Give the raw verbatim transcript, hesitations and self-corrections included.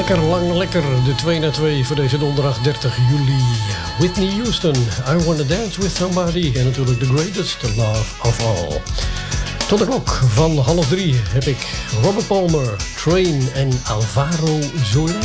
Lekker lang, lekker. De twee na twee voor deze donderdag dertig juli. Whitney Houston, I Wanna Dance With Somebody. En natuurlijk The Greatest Love Of All. Tot de klok van half drie heb ik Robert Palmer, Train en Alvaro Soler.